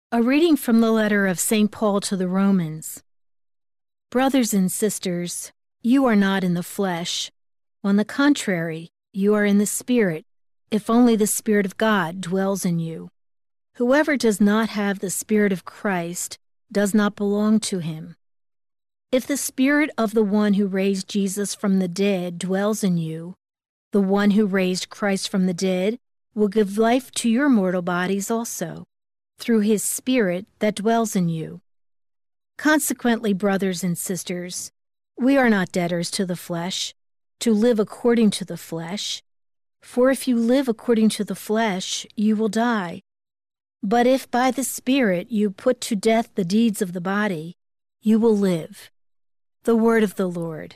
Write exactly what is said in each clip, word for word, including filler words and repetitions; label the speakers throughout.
Speaker 1: A reading from the letter of Saint Paul to the Romans. Brothers and sisters, you are not in the flesh. On the contrary, you are in the Spirit, if only the Spirit of God dwells in you. Whoever does not have the Spirit of Christ does not belong to him. If the Spirit of the one who raised Jesus from the dead dwells in you, the one who raised Christ from the dead will give life to your mortal bodies also, through his Spirit that dwells in you. Consequently, brothers and sisters, we are not debtors to the flesh, to live according to the flesh. For if you live according to the flesh, you will die. But if by the Spirit you put to death the deeds of the body, you will live. The word of the Lord.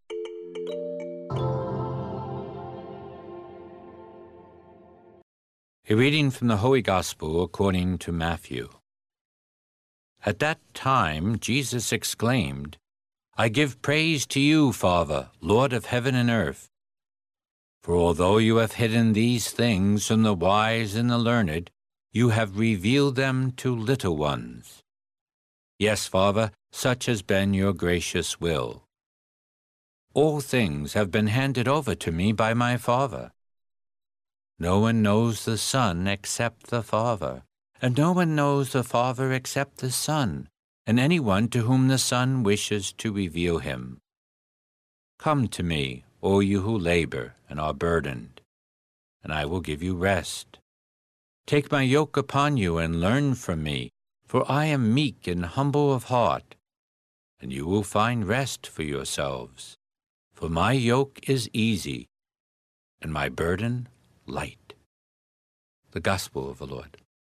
Speaker 2: A reading from the Holy Gospel according to Matthew. At that time Jesus exclaimed, I give praise to you, Father, Lord of heaven and earth. For although you have hidden these things from the wise and the learned, you have revealed them to little ones. Yes, Father, such has been your gracious will. All things have been handed over to me by my Father. No one knows the Son except the Father, and no one knows the Father except the Son, and anyone to whom the Son wishes to reveal him. Come to me, all you who labor and are burdened, and I will give you rest. Take my yoke upon you and learn from me, for I am meek and humble of heart, and you will find rest for yourselves. For my yoke is easy, and my burden light. The Gospel of the Lord.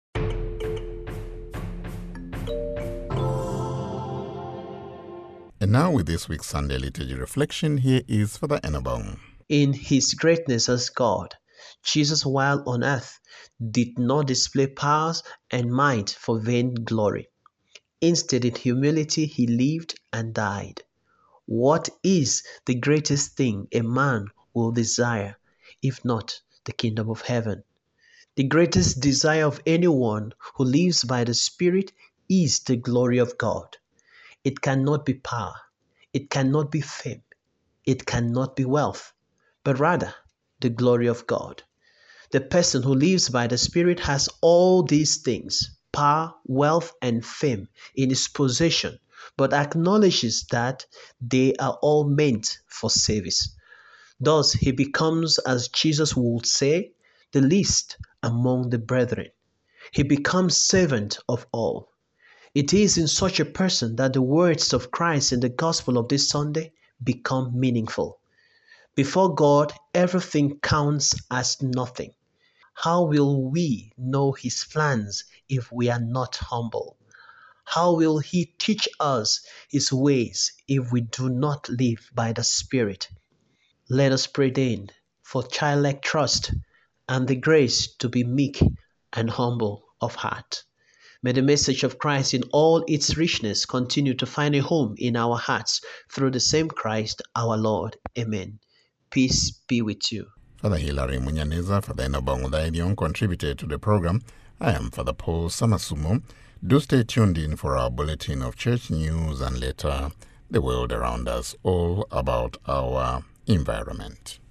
Speaker 3: And now with this week's Sunday Liturgy Reflection, here is Father Enabong.
Speaker 4: In his greatness as God, Jesus, while on earth, did not display powers and might for vain glory. Instead, in humility, he lived and died. What is the greatest thing a man will desire, if not the kingdom of heaven? The greatest desire of anyone who lives by the Spirit is the glory of God. It cannot be power, it cannot be fame, it cannot be wealth, but rather the glory of God. The person who lives by the Spirit has all these things, power, wealth, and fame, in his possession, but acknowledges that they are all meant for service. Thus, he becomes, as Jesus would say, the least among the brethren. He becomes servant of all. It is in such a person that the words of Christ in the Gospel of this Sunday become meaningful. Before God, everything counts as nothing. How will we know his plans if we are not humble? How will he teach us his ways if we do not live by the Spirit? Let us pray then for childlike trust and the grace to be meek and humble of heart. May the message of Christ in all its richness continue to find a home in our hearts through the same Christ our Lord. Amen. Peace be with you.
Speaker 3: Father Hilary Munyaneza, Father Enabong Udaidion contributed to the program. I am Father Paul Samasumo. Do stay tuned in for our bulletin of church news and later the world around us, all about our environment.